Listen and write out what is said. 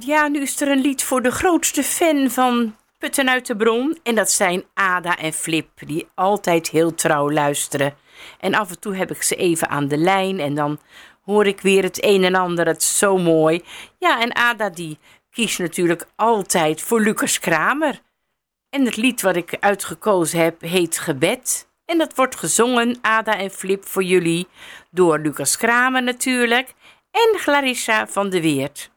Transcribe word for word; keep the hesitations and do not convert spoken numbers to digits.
Ja, nu is er een lied voor de grootste fan van Putten uit de Bron. En dat zijn Ada en Flip, die altijd heel trouw luisteren. En af en toe heb ik ze even aan de lijn en dan hoor ik weer het een en ander. Het is zo mooi. Ja, en Ada die kiest natuurlijk altijd voor Lucas Kramer. En het lied wat ik uitgekozen heb heet Gebed. En dat wordt gezongen, Ada en Flip, voor jullie door Lucas Kramer natuurlijk en Clarissa van de Weert.